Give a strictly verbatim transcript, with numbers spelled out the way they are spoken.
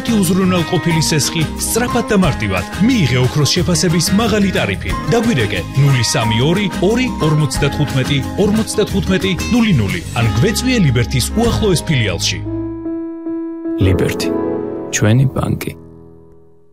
ერთი უზრუნველყოფილი სესხი სწრაფად და მარტივად. მიიღე ოქროს შეფასების მაღალი ტარიფი. დაგვირეკე ნული სამი ორი ორი ორმოცდათხუთმეტი ორმოცდათხუთმეტი ნული ნული ან გვეწვიე ლიბერთის უახლოეს ფილიალში. ლიბერთი ჩვენი ბანკი.